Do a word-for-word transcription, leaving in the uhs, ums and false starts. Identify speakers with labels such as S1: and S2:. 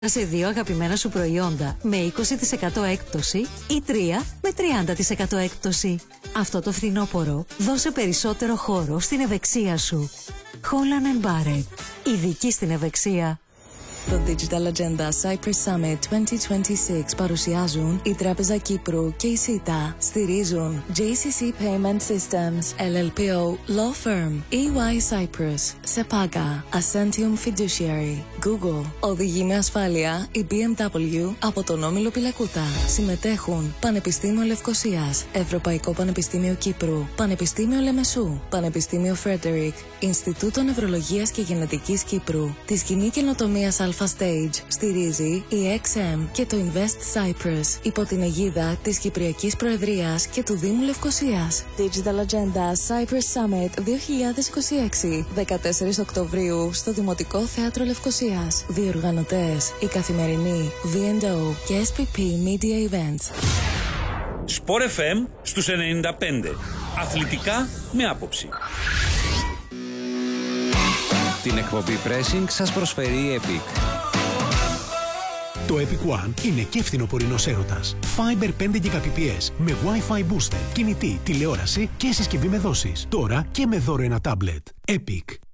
S1: Σε δύο αγαπημένα σου προϊόντα με είκοσι τοις εκατό έκπτωση ή τρία με τριάντα τοις εκατό έκπτωση. Αυτό το φθινόπωρο δώσε περισσότερο χώρο στην ευεξία σου. Holland and Barrett. Ειδική στην ευεξία.
S2: Το Digital Agenda Cyprus Summit είκοσι είκοσι έξι παρουσιάζουν η Τράπεζα Κύπρου και η ΣΥΤΑ. Στηρίζουν τζέι σι σι Payment Systems, ελ ελ πι ο Law Firm, ι γουάι Cyprus, Sepaga, Ascentium Fiduciary, Google. Οδηγεί με ασφάλεια η μπι εμ ντάμπλιου από τον Όμιλο Πιλακούτα. Συμμετέχουν Πανεπιστήμιο Λευκωσίας, Ευρωπαϊκό Πανεπιστήμιο Κύπρου, Πανεπιστήμιο Λεμεσού, Πανεπιστήμιο Φρέντερικ, Ινστιτούτο Νευρολογίας και Γενετικής Κύπρου. Τη σκηνή καινοτομίας Alpha Stage στηρίζει η εξ εμ και το Invest Cyprus υπό την αιγίδα της Κυπριακής Προεδρίας και του Δήμου Λευκωσίας. Digital Agenda Cyprus Summit δύο χιλιάδες είκοσι έξι, δεκατέσσερις Οκτωβρίου στο Δημοτικό Θέατρο Λευκωσίας. Διοργανωτές η Καθημερινή, βι εντ ο και ες πι πι Media Events.
S3: Sport εφ εμ στους ενενήντα πέντε. Αθλητικά με άποψη.
S4: Την εκπομπή Pressing σας προσφέρει η Epic.
S5: Το Epic One είναι και φθινοπορεινός έρωτας. Fiber πέντε Gbps με Wi-Fi booster, κινητή, τηλεόραση και συσκευή με δόσεις. Τώρα και με δώρο ένα tablet. Epic.